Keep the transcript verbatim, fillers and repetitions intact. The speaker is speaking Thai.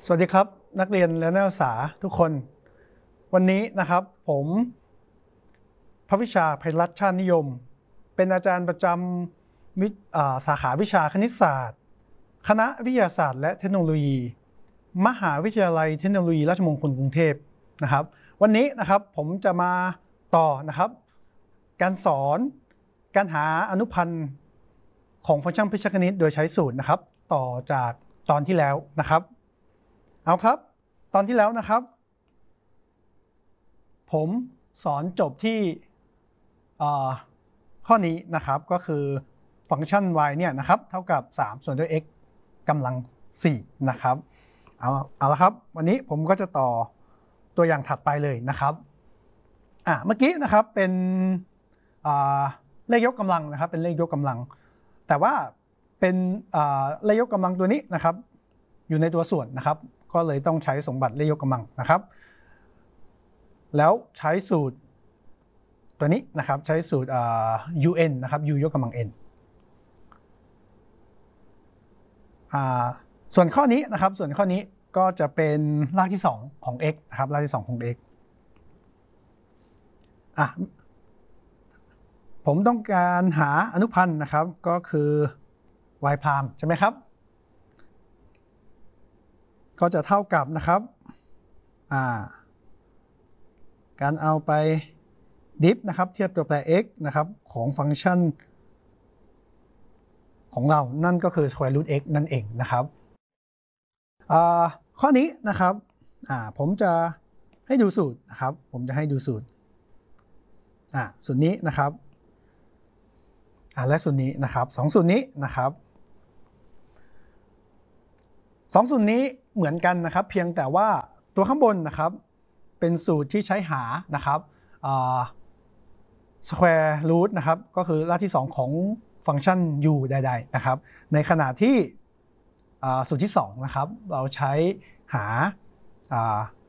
สวัสดีครับนักเรียนและนักศึกษาทุกคนวันนี้นะครับผมภวิชาไพรัตน์ชาตินิยมเป็นอาจารย์ประจำสาขาวิชาคณิตศาสตร์คณะวิทยาศาสตร์และเทคโนโลยีมหาวิทยาลัยเทคโนโลยีราชมงคลกรุงเทพนะครับวันนี้นะครับผมจะมาต่อนะครับการสอนการหาอนุพันธ์ของฟังก์ชันพิชคณิตโดยใช้สูตรนะครับต่อจากตอนที่แล้วนะครับเอาครับตอนที่แล้วนะครับผมสอนจบที่ข้อนี้นะครับก็คือฟังก์ชัน y เนี่ยนะครับเท่ากับสามส่วนด้วย x กำลังสี่นะครับเอาเอาละครับวันนี้ผมก็จะต่อตัวอย่างถัดไปเลยนะครับอ่ะเมื่อกี้นะครับเป็นเลขยกกำลังนะครับเป็นเลขยกกำลังแต่ว่าเป็นเลขยกกำลังตัวนี้นะครับอยู่ในตัวส่วนนะครับก็เลยต้องใช้สมบัติเลขยกกำลังนะครับแล้วใช้สูตรตัวนี้นะครับใช้สูตร un นะครับ u ยกกำลัง n ส่วนข้อนี้นะครับส่วนข้อนี้ก็จะเป็นรากที่สองของ x นะครับรากที่สองของ x อ่ะผมต้องการหาอนุพันธ์นะครับก็คือ y พรามใช่ไหมครับก็จะเท่ากับนะครับการเอาไปดิฟนะครับเทียบตัวแปร x นะครับของฟังก์ชันของเรานั่นก็คือ square root x นั่นเองนะครับข้อนี้นะครับผมจะให้ดูสูตรนะครับผมจะให้ดูสูตรสูตรนี้นะครับและสูตรนี้นะครับสองสูตรนี้นะครับสองสูตรนี้เหมือนกันนะครับเพียงแต่ว่าตัวข้างบนนะครับเป็นสูตรที่ใช้หานะครับ square root นะครับก็คือรากที่สองของฟังก์ชัน u ใดๆนะครับในขณะที่สูตรที่สองนะครับเราใช้หา